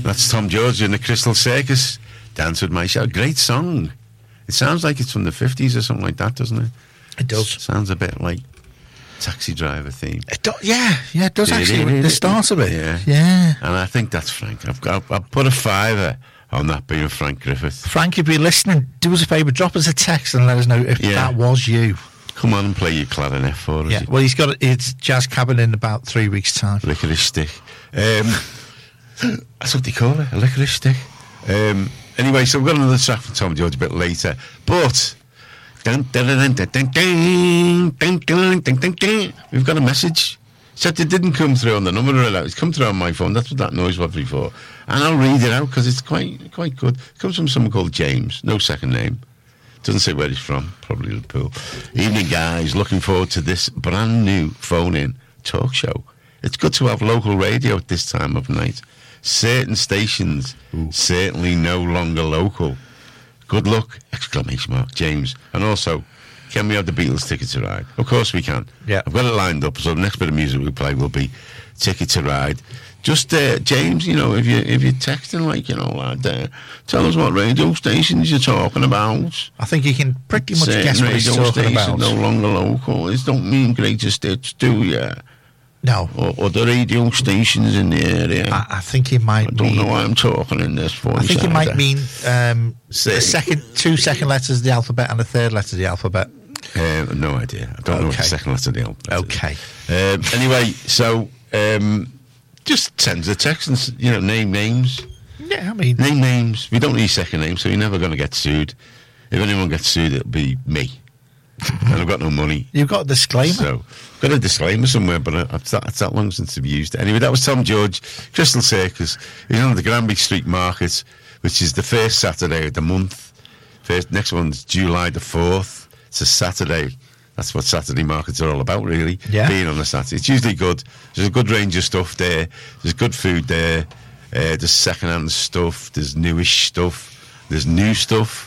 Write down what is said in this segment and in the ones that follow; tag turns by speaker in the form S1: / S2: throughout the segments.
S1: That's Tom George in the Crystal Circus. Dance with My Shadow. Great song. It sounds like it's from the 50s or something like that, doesn't it?
S2: It does.
S1: Sounds a bit like Taxi Driver theme.
S2: Yeah, it does actually. The start of it.
S1: Yeah. And I think that's Frank. I've put a $5 on that being Frank Griffith.
S2: Frank, if you're listening, do us a favour, drop us a text and let us know if that was you. Come
S1: on and play your clarinet for us.
S2: Yeah, well, he's got his jazz cabin in about 3 weeks' time.
S1: Licorice stick. That's what they call it, a licorice stick. Anyway, so we've got another track from Tom George a bit later. But we've got a message. Said it didn't come through on the number. It's come through on my phone. That's what that noise was before. And I'll read it out because it's quite good. It comes from someone called James. No second name. Doesn't say where he's from. Probably Liverpool. Evening, guys. Looking forward to this brand new phone-in talk show. It's good to have local radio at this time of night. Certain stations certainly no longer local. Good luck! ! James. And also, can we have the Beatles Ticket to Ride? Of course we can.
S2: Yeah.
S1: I've got it lined up, so the next bit of music we play will be Ticket to Ride. Just, James, if you're texting, tell us what radio stations you're talking about.
S2: I think you can pretty much guess what he's talking about.
S1: No longer local. It don't mean greatest hits, do you?
S2: No.
S1: Or the radio stations in the area.
S2: I think he might mean...
S1: I don't know why I'm talking in this voice.
S2: I think he might mean two second letters of the alphabet and a third letter of the alphabet.
S1: No idea. I don't know what the second letter of the alphabet
S2: Okay.
S1: Anyway, so just send a text and, name names.
S2: Yeah, I mean...
S1: Name names. We don't need second names, so you're never going to get sued. If anyone gets sued, it'll be me. And I've got no money.
S2: You've got a disclaimer.
S1: So, got a disclaimer somewhere, but it's that long since I've used it. Anyway, that was Tom George, Crystal Circus. He's on the Granby Street Market, which is the first Saturday of the month. Next one's July the 4th. It's a Saturday. That's what Saturday markets are all about, really.
S2: Yeah.
S1: Being on a Saturday. It's usually good. There's a good range of stuff there. There's good food there. There's second-hand stuff. There's newish stuff. There's new stuff.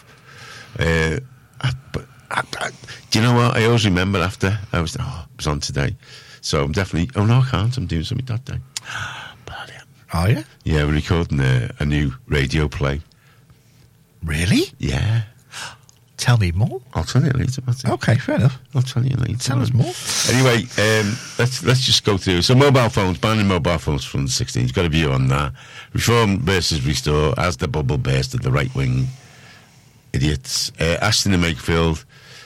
S1: Do you know what? I always remember after I was on today. So I'm definitely... Oh, no, I can't. I'm doing something that day. Bloody hell.
S2: Are you?
S1: Yeah, we're recording a new radio play.
S2: Really?
S1: Yeah.
S2: Tell me more.
S1: I'll tell you later, Matty.
S2: Okay, fair enough.
S1: I'll tell you later.
S2: Tell us more.
S1: Anyway, let's just go through. So mobile phones, banning mobile phones from the 16th. You've got a view on that. Reform versus restore as the bubble burst at the right wing. Idiots. Ashton and Makefield.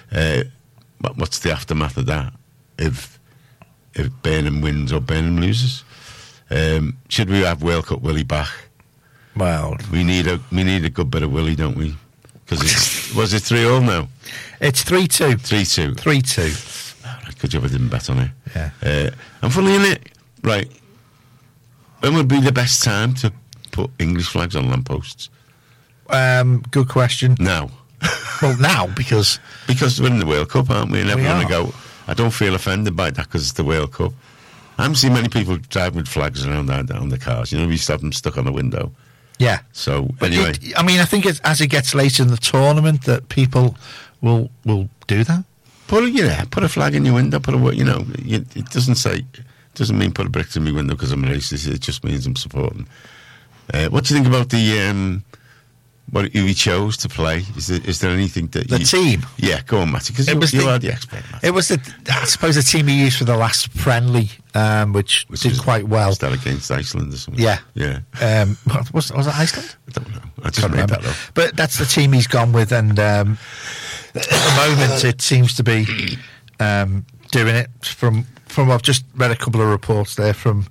S1: What's the aftermath of that? If Burnham wins or Burnham loses, should we have World Cup Willie back?
S2: Well,
S1: we need a good bit of Willie, don't we? Because was it 3-3 now?
S2: It's 3-2.
S1: 3-2.
S2: 3-2.
S1: Right, good job I didn't bet on it.
S2: Yeah.
S1: I'm fully in it. Right. When would be the best time to put English flags on lampposts?
S2: Good question.
S1: Now.
S2: Well, now, because
S1: we're in the World Cup, aren't we? And everyone will go, I don't feel offended by that because it's the World Cup. I haven't seen many people driving with flags around on the cars. We used to have them stuck on the window.
S2: Yeah.
S1: So, anyway.
S2: I think as it gets later in the tournament that people will do that.
S1: Put a flag in your window, it doesn't mean put a brick in my window because I'm racist. It just means I'm supporting. What do you think about the... who he chose to play? Is there anything that
S2: the team?
S1: Yeah, go on, Matty, because you are the expert, Matty.
S2: It was I suppose the team he used for the last friendly, which did quite well.
S1: Was that against Iceland or something?
S2: Yeah. Was it Iceland?
S1: I don't know. I just made that up.
S2: But that's the team he's gone with, and at the moment it seems to be doing it. From I've just read a couple of reports there from.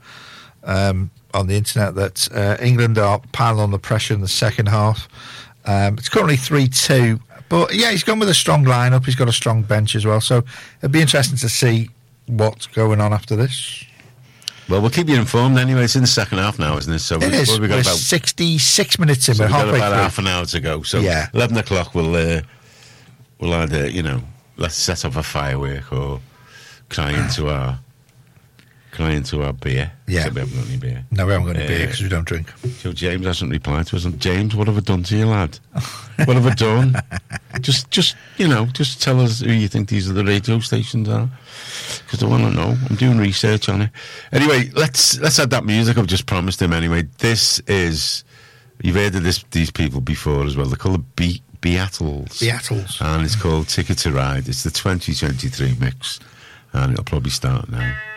S2: On the internet that England are piling on the pressure in the second half. It's currently 3-2, but yeah, he's gone with a strong lineup. He's got a strong bench as well, so it'd be interesting to see what's going on after this.
S1: Well, we'll keep you informed anyway. It's in the second half now, isn't it? So
S2: it is. We're 66 minutes in.
S1: So
S2: we're halfway
S1: got about
S2: through.
S1: Half an hour to go. So
S2: yeah.
S1: 11 o'clock we'll either let's set off a firework or cry into our beer.
S2: Yeah.
S1: So we haven't got any beer.
S2: No, we haven't got any beer because we don't drink.
S1: So James hasn't replied to us. James, what have I done to you, lad? What have I done? Just tell us who you think these are the radio stations are. Because I want to know. I'm doing research on it. Anyway, let's add that music. I've just promised him anyway. This is You've heard of these people before as well. They're called the Beatles.
S2: Beatles.
S1: And it's called Ticket to Ride. It's the 2023 mix. And it'll probably start now.